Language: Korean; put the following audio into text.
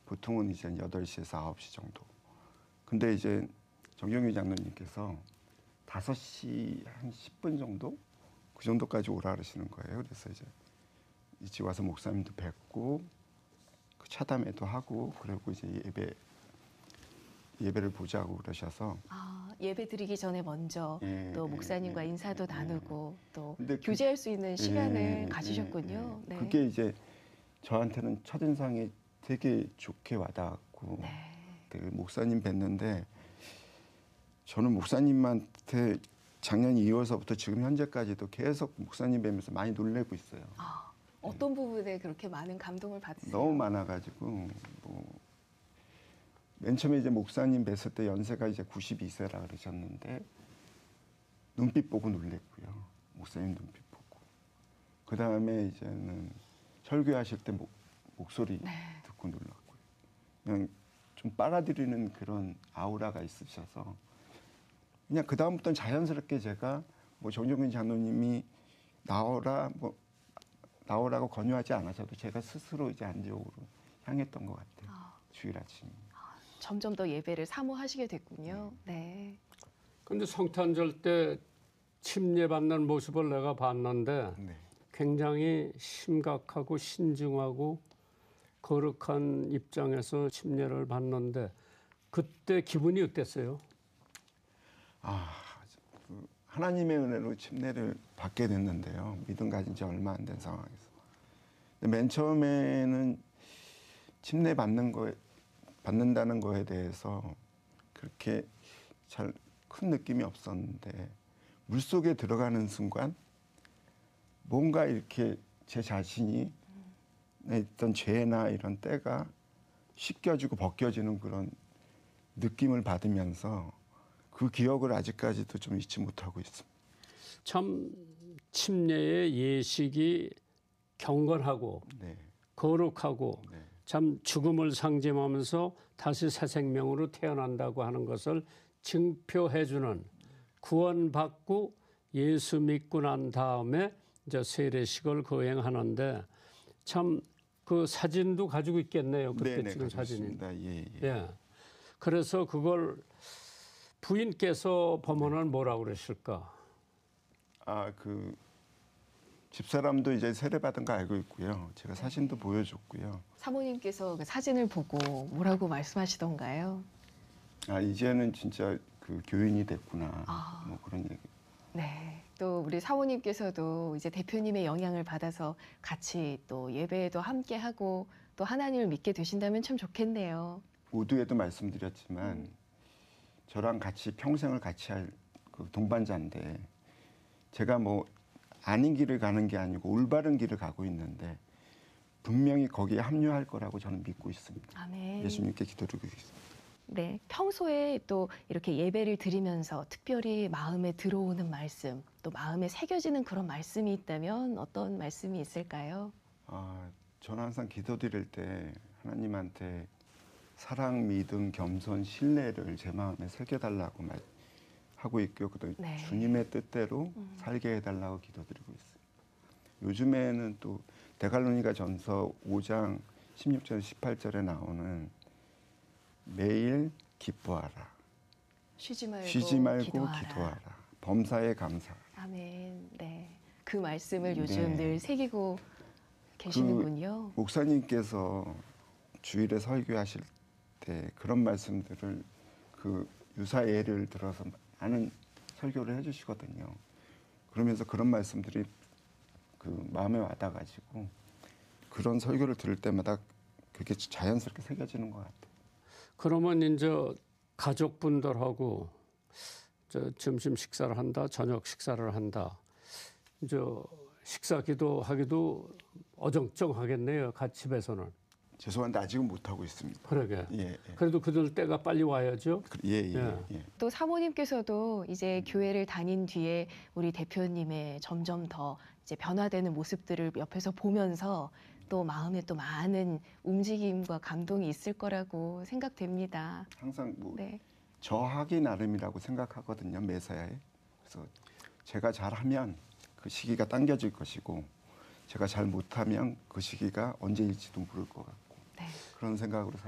보통은 이제 8시에서 9시 정도. 근데 이제 정경유 장로님께서 5시 한 10분 정도? 그 정도까지 오라 그러시는 거예요. 그래서 이제 일찍 와서 목사님도 뵙고 그 차담회도 하고 그리고 이제 예배를 보자고 그러셔서 예배 드리기 전에 먼저 또 목사님과 인사도 나누고 또 근데 교제할 수 있는 시간을 가지셨군요. 네. 그게 이제 저한테는 첫인상이 되게 좋게 와닿았고 목사님 뵀는데 저는 목사님한테 작년 2월서부터 지금 현재까지도 계속 목사님 뵈면서 많이 놀래고 있어요. 어떤 부분에 그렇게 많은 감동을 받으세요? 너무 많아가지고 맨 처음에 이제 목사님 뵀을 때 연세가 이제 92세라 그러셨는데 눈빛 보고 놀랬고요. 목사님 눈빛 보고. 그 다음에 이제는 설교하실 때 목소리 듣고 놀랐고요. 그냥 좀 빨아들이는 그런 아우라가 있으셔서 그냥 그 다음부터는 자연스럽게 제가 정종근 장로님이 나오라고 권유하지 않으셔도 제가 스스로 이제 안디옥으로 향했던 것 같아요. 주일 아침. 점점 더 예배를 사모하시게 됐군요. 네. 근데 성탄절 때 침례받는 모습을 내가 봤는데 굉장히 심각하고 신중하고 거룩한 입장에서 침례를 받는데 그때 기분이 어땠어요? 하나님의 은혜로 침례를 받게 됐는데요. 믿음 가진 지 얼마 안 된 상황에서. 근데 맨 처음에는 침례 받는다는 거에 대해서 그렇게 잘 큰 느낌이 없었는데 물속에 들어가는 순간 뭔가 이렇게 제 자신이 있던 죄나 이런 때가 씻겨지고 벗겨지는 그런 느낌을 받으면서 그 기억을 아직까지도 좀 잊지 못하고 있습니다. 참 침례의 예식이 경건하고 거룩하고 참 죽음을 상징하면서 다시 새 생명으로 태어난다고 하는 것을 증표해주는 구원받고 예수 믿고 난 다음에 이제 세례식을 거행하는데 참 그 사진도 가지고 있겠네요. 그때 찍은 사진이. 예. 그래서 그걸 부인께서 보면은 뭐라고 그러실까? 집사람도 이제 세례받은 거 알고 있고요. 제가 사진도 보여줬고요. 사모님께서 그 사진을 보고 뭐라고 말씀하시던가요? 이제는 진짜 그 교인이 됐구나. 그런 얘기. 네. 또 우리 사모님께서도 이제 대표님의 영향을 받아서 같이 또 예배에도 함께 하고 또 하나님을 믿게 되신다면 참 좋겠네요. 모두에도 말씀드렸지만 저랑 같이 평생을 같이 할 그 동반자인데 제가 아닌 길을 가는 게 아니고 올바른 길을 가고 있는데 분명히 거기에 합류할 거라고 저는 믿고 있습니다. 아멘. 예수님께 기도드리고 있습니다. 네, 평소에 또 이렇게 예배를 드리면서 특별히 마음에 들어오는 말씀, 또 마음에 새겨지는 그런 말씀이 있다면 어떤 말씀이 있을까요? 저는 항상 기도드릴 때 하나님한테 사랑, 믿음, 겸손, 신뢰를 제 마음에 새겨달라고 하고 있고요. 주님의 뜻대로 살게 해달라고 기도드리고 있어요. 요즘에는 또 데살로니가 전서 5장 16절 18절에 나오는 매일 기뻐하라. 쉬지 말고 기도하라. 범사에 감사. 아멘. 네. 그 말씀을 요즘 늘 새기고 계시는군요. 목사님께서 주일에 설교하실 때 그런 말씀들을 유사 예를 들어서 많은 설교를 해주시거든요. 그러면서 그런 말씀들이 마음에 와닿아가지고 그런 설교를 들을 때마다 그게 자연스럽게 새겨지는 것 같아요. 그러면 이제 가족분들하고 점심 식사를 한다, 저녁 식사를 한다. 이제 식사 기도하기도 어정쩡하겠네요. 집에서는. 죄송한데 아직은 못하고 있습니다. 그러게. 그래도 그들 때가 빨리 와야죠. 또 사모님께서도 이제 교회를 다닌 뒤에 우리 대표님의 점점 더 이제 변화되는 모습들을 옆에서 보면서 또 마음에 또 많은 움직임과 감동이 있을 거라고 생각됩니다. 항상 저하기 나름이라고 생각하거든요. 매사에. 그래서 제가 잘하면 그 시기가 당겨질 것이고 제가 잘 못하면 그 시기가 언제일지도 모를 것 같고 그런 생각으로